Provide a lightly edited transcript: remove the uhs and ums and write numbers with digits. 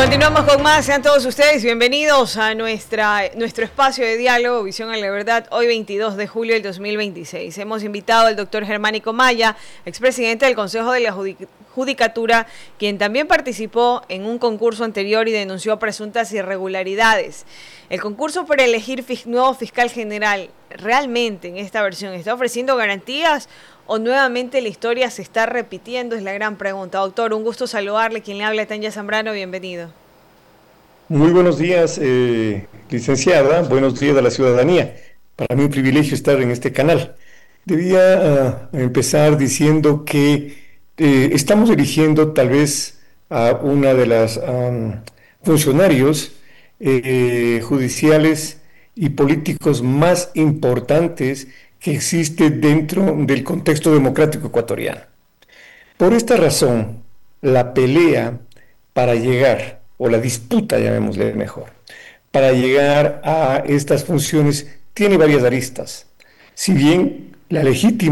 Continuamos con más, sean todos ustedes bienvenidos a nuestro espacio de diálogo, Visión a la Verdad, hoy 22 de julio del 2026. Hemos invitado al doctor Germánico Maya, expresidente del Consejo de la Judicatura, quien también participó en un concurso anterior y denunció presuntas irregularidades. El concurso para elegir nuevo fiscal general, ¿realmente en esta versión está ofreciendo garantías o nuevamente la historia se está repitiendo? Es la gran pregunta. Doctor, un gusto saludarle. Quien le habla, Tanya Zambrano, bienvenido. Muy buenos días, licenciada. Buenos días a la ciudadanía. Para mí un privilegio estar en este canal. Debía empezar diciendo que estamos eligiendo tal vez a una de las funcionarios judiciales y políticos más importantes que existe dentro del contexto democrático ecuatoriano. Por esta razón, la pelea para llegar, o la disputa, llamémosle mejor, para llegar a estas funciones tiene varias aristas. Si bien la legítima